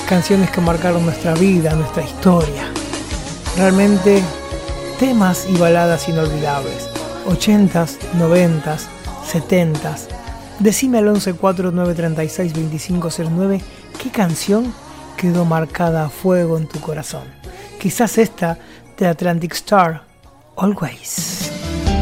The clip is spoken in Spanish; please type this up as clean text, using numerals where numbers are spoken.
canciones que marcaron nuestra vida, nuestra historia. Realmente temas y baladas inolvidables. 80s, 90s, 70s. Decime al 1149362509 qué canción quedó marcada a fuego en tu corazón. Quizás esta de Atlantic Starr, Always.